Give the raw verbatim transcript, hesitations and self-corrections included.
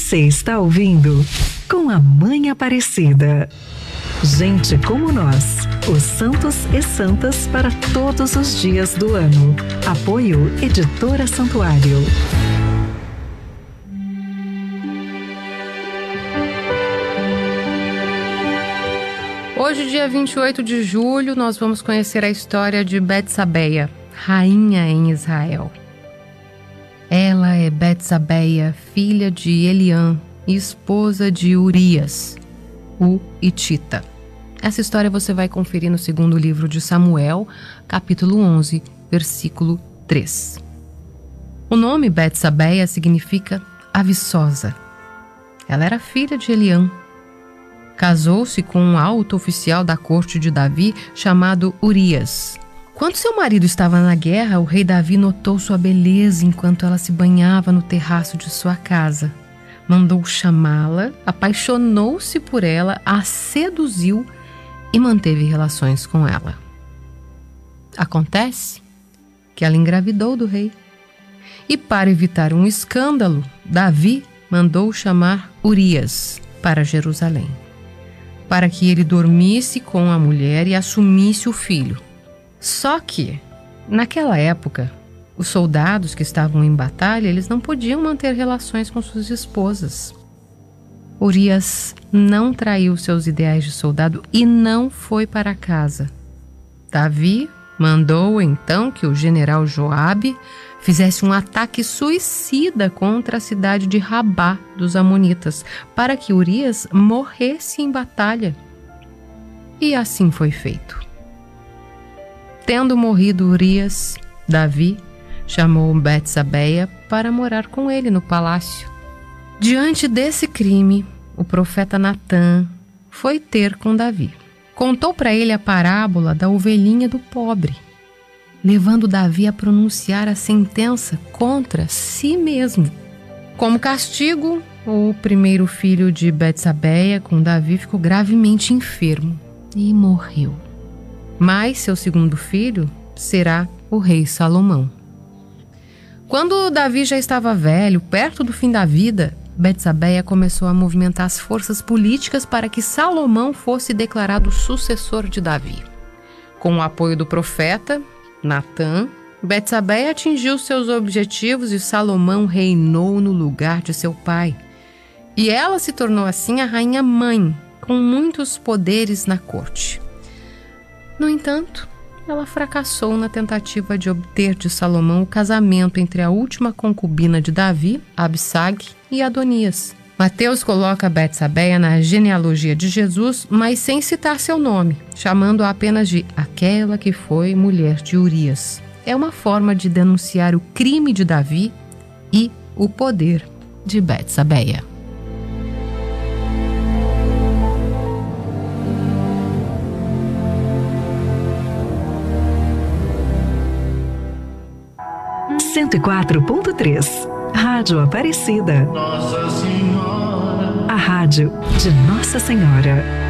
Você está ouvindo Com a Mãe Aparecida. Gente como nós, os santos e santas para todos os dias do ano. Apoio Editora Santuário. Hoje, dia vinte e oito de julho, nós vamos conhecer a história de Betsabeia, rainha em Israel. Ela é Betsabeia, filha de Eliã e esposa de Urias, o Hitita. Essa história você vai conferir no segundo livro de Samuel, capítulo onze, versículo três. O nome Betsabeia significa a viçosa. Ela era filha de Eliã. Casou-se com um alto oficial da corte de Davi chamado Urias. Quando seu marido estava na guerra, o rei Davi notou sua beleza enquanto ela se banhava no terraço de sua casa. Mandou chamá-la, apaixonou-se por ela, a seduziu e manteve relações com ela. Acontece que ela engravidou do rei. E para evitar um escândalo, Davi mandou chamar Urias para Jerusalém, para que ele dormisse com a mulher e assumisse o filho. Só que, naquela época, os soldados que estavam em batalha, eles não podiam manter relações com suas esposas. Urias não traiu seus ideais de soldado e não foi para casa. Davi mandou então que o general Joabe fizesse um ataque suicida contra a cidade de Rabá dos Amonitas, para que Urias morresse em batalha. E assim foi feito. Tendo morrido Urias, Davi chamou Betsabeia para morar com ele no palácio. Diante desse crime, o profeta Natã foi ter com Davi. Contou para ele a parábola da ovelhinha do pobre, levando Davi a pronunciar a sentença contra si mesmo. Como castigo, o primeiro filho de Betsabeia com Davi ficou gravemente enfermo e morreu. Mas seu segundo filho será o rei Salomão. Quando Davi já estava velho, perto do fim da vida, Betsabeia começou a movimentar as forças políticas para que Salomão fosse declarado sucessor de Davi. Com o apoio do profeta Natã, Betsabeia atingiu seus objetivos e Salomão reinou no lugar de seu pai. E ela se tornou assim a rainha-mãe, com muitos poderes na corte. No entanto, ela fracassou na tentativa de obter de Salomão o casamento entre a última concubina de Davi, Absag, e Adonias. Mateus coloca Betsabeia na genealogia de Jesus, mas sem citar seu nome, chamando-a apenas de aquela que foi mulher de Urias. É uma forma de denunciar o crime de Davi e o poder de Betsabeia. cento e quatro ponto três Rádio Aparecida. Nossa Senhora. A rádio de Nossa Senhora.